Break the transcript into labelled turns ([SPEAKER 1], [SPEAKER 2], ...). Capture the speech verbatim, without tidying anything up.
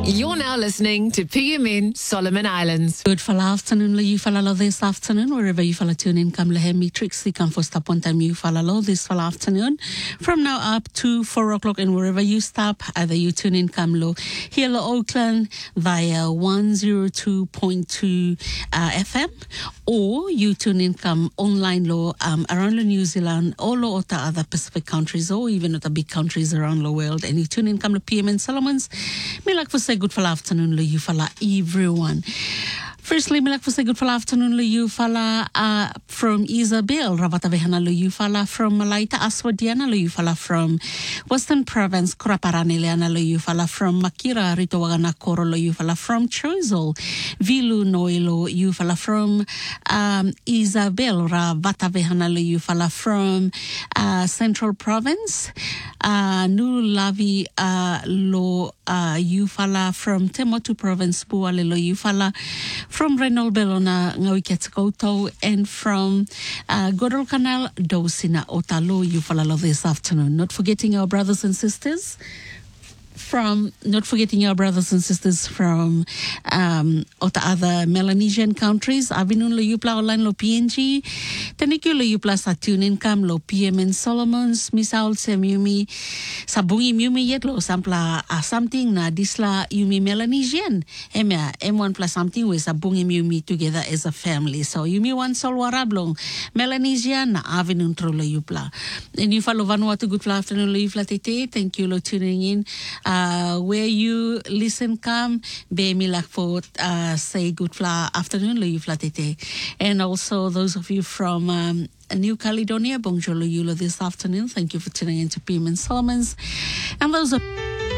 [SPEAKER 1] You're now listening to P M N Solomon Islands.
[SPEAKER 2] Good for afternoon, la you follow this afternoon, wherever you follow tune in, come lehe matrix, you can first stop on time you follow this for afternoon. From now up to four o'clock, and wherever you stop, either you tune in, come low, here lo Oakland via one oh two point two uh, F M, or you tune in, come online low um, around the New Zealand, all lo the other Pacific countries, or even the big countries around the world, and you tune in, come to P M N Solomons. Me like for say good for afternoon, lo you follow everyone. Firstly, me like to say good for afternoon, lo you fala uh, from Isabel, Rabata Vehana, lo you fala from Malaita Aswadiana, lo you fala from Western Province, Kuraparaneliana, lo you fala from Makira, Ritowagana Koro, lo you fala from Choizel, Vilu Noilo, you fala from um, Isabel, Rabata Vehana, lo you fala from uh, Central Province, uh, Nulavi uh, lo uh, you fala from Temotu Province, Puale, lo you fala from Renal Belona, Ngawiketskoto, and from uh, Godol Canal, Dosina Otalo, you follow this afternoon. Not forgetting our brothers and sisters from, not forgetting our brothers and sisters from um, the other Melanesian countries. Avinun lo yupla online lo P N G. Tanikyo lo yupla sa tune income lo P M N Solomons. Misaul se yumi sabungi yumi yet lo sampla uh, something na disla yumi Melanesian. Emya M one plus something with sabungi yumi together as a family. So yumi one sol warablong Melanesian na avinun tro lo yupla. And you follow Vanuatu good afternoon lo yupla tete. Thank you lo tuning in. Uh, where you listen come be me like for uh, say good fla afternoon lo you flatete, and also those of you from um, New Caledonia, bonjour lo you this afternoon. Thank you for tuning in to P M N Solomons, and those of